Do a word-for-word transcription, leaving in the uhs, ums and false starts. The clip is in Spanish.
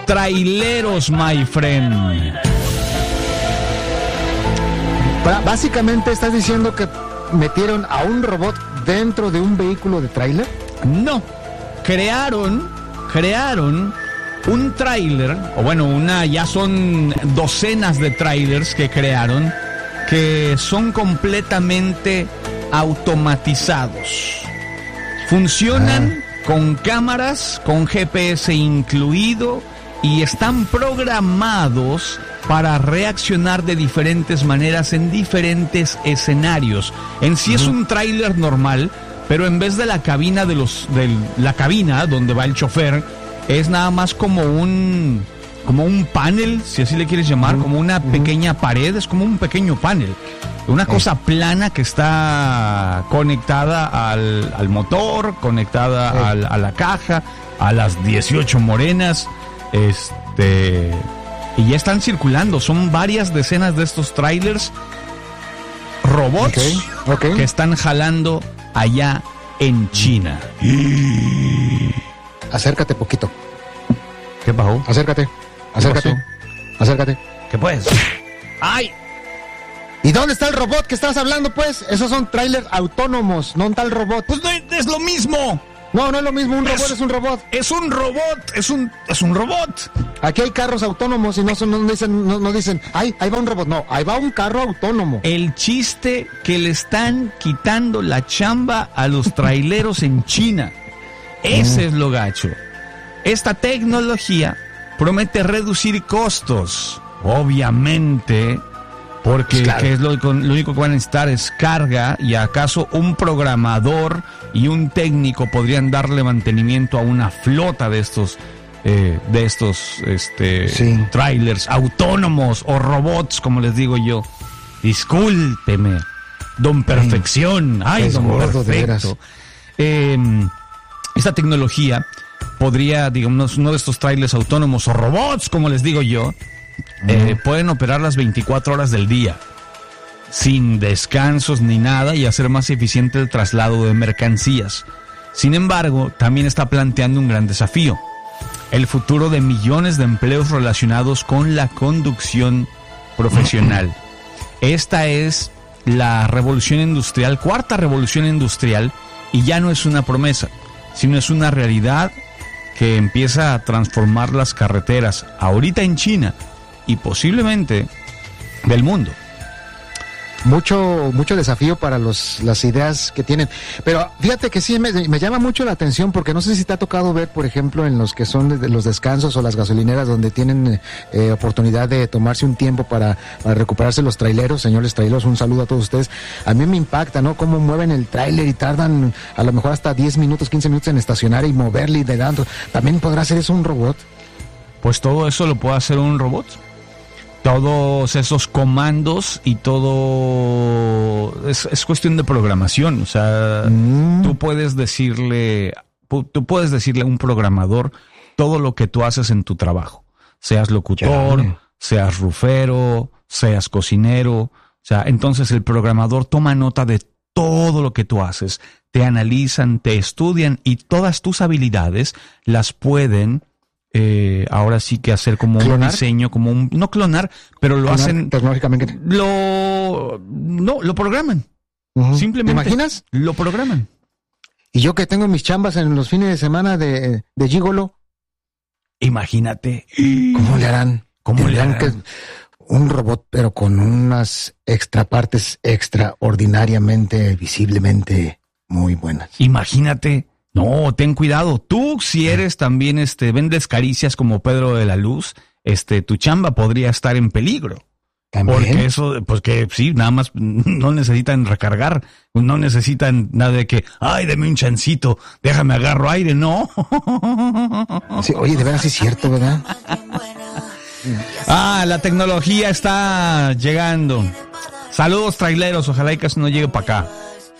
traileros, my friend. Básicamente estás diciendo que metieron a un robot dentro de un vehículo de tráiler. No, crearon, crearon un tráiler, o bueno, una, ya son docenas de trailers que crearon, que son completamente automatizados. Funcionan ah. con cámaras, con G P S incluido, y están programados para reaccionar de diferentes maneras en diferentes escenarios. En sí es un tráiler normal, pero en vez de la cabina de los de la cabina donde va el chofer, es nada más como un como un panel, si así le quieres llamar, uh-huh. como una pequeña pared, es como un pequeño panel. Una cosa uh-huh. plana que está conectada al, al motor, conectada uh-huh. al, a la caja, a las dieciocho morenas, este... y ya están circulando, son varias decenas de estos trailers, robots okay, okay. que están jalando allá en China. Acércate poquito. ¿Qué pasó? Acércate, acércate, acércate. ¿Qué pues? ¡Ay! ¿Y dónde está el robot que estás hablando, pues? Esos son trailers autónomos, no un tal robot. Pues no es lo mismo. No, no es lo mismo, un robot es, es un robot. Es un robot, es un es un robot. Aquí hay carros autónomos y no son, no dicen, no, no dicen, ay, ahí va un robot, no, ahí va un carro autónomo. El chiste que le están quitando la chamba a los traileros en China. Ese mm. es lo gacho. Esta tecnología promete reducir costos, obviamente, porque pues claro. ¿qué es lo, lo único que van a necesitar es carga, y acaso un programador y un técnico podrían darle mantenimiento a una flota de estos eh, de estos este sí. trailers autónomos o robots, como les digo yo. Discúlpeme, don Perfección. Ay, es don gordo, Perfecto. Eh, esta tecnología podría, digamos, uno de estos trailers autónomos o robots, como les digo yo, uh-huh. eh, pueden operar las veinticuatro horas del día, sin descansos ni nada, y hacer más eficiente el traslado de mercancías. Sin embargo, también está planteando un gran desafío: el futuro de millones de empleos relacionados con la conducción profesional. Esta es la revolución industrial, cuarta revolución industrial, y ya no es una promesa, sino es una realidad que empieza a transformar las carreteras ahorita en China y posiblemente del mundo. Mucho, mucho desafío para los, las ideas que tienen. Pero fíjate que sí me, me llama mucho la atención, porque no sé si te ha tocado ver, por ejemplo, en los que son de los descansos o las gasolineras donde tienen eh, oportunidad de tomarse un tiempo para, para recuperarse los traileros. Señores traileros, un saludo a todos ustedes. A mí me impacta, ¿no? Cómo mueven el trailer y tardan a lo mejor hasta diez minutos, quince minutos en estacionar y moverle y de dando. ¿También podrá hacer eso un robot? Pues todo eso lo puede hacer un robot. Todos esos comandos y todo es, es cuestión de programación. O sea, mm. tú puedes decirle, tú puedes decirle a un programador todo lo que tú haces en tu trabajo. Seas locutor, ya. seas rufero, seas cocinero. O sea, entonces el programador toma nota de todo lo que tú haces. Te analizan, te estudian, y todas tus habilidades las pueden Eh, ahora sí que hacer como ¿Clonar? un diseño, como un, no clonar, pero lo ¿Clonar hacen tecnológicamente? Lo, no, lo programan. Uh-huh. Simplemente. ¿Te imaginas? Lo programan. Y yo que tengo mis chambas en los fines de semana de, de gigolo. Imagínate. ¿Cómo le harán? ¿Cómo le harán? Que un robot, pero con unas extra partes extraordinariamente, visiblemente muy buenas. Imagínate. No, ten cuidado. Tú, si eres también, este, vendes caricias como Pedro de la Luz, este, tu chamba podría estar en peligro. ¿También? Porque eso, pues que sí, nada más no necesitan recargar, no necesitan nada de que, ay, deme un chancito, déjame agarro aire, no. Sí, oye, de veras sí es cierto, ¿verdad? Ah, la tecnología está llegando. Saludos, traileros, ojalá y que eso no llegue para acá.